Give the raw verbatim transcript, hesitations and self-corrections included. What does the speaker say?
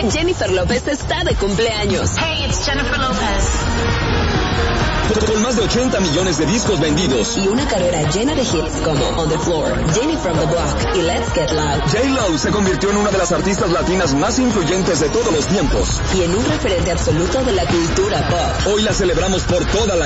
que Jennifer López está de cumpleaños. Hey, it's Jennifer Lopez. Con más de ochenta millones de discos vendidos y una carrera llena de hits como On the Floor, Jenny from the Block y Let's Get Loud, J-Lo se convirtió en una de las artistas latinas más influyentes de todos los tiempos y en un referente absoluto de la cultura pop. Hoy la celebramos por toda la